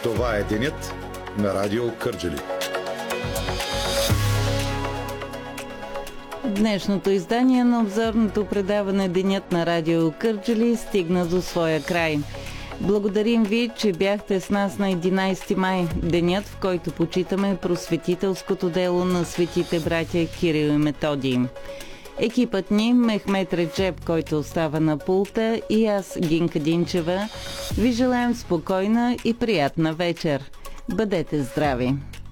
Това е денят на Радио Кърджали. Днешното издание на обзорното предаване Денят на Радио Кърджали стигна до своя край. Благодарим ви, че бяхте с нас на 11 май, денят, в който почитаме просветителското дело на светите братя Кирил и Методий. Екипът ни, Мехмет Реджеб, който остава на пулта, и аз, Гинка Динчева, ви желаем спокойна и приятна вечер. Бъдете здрави!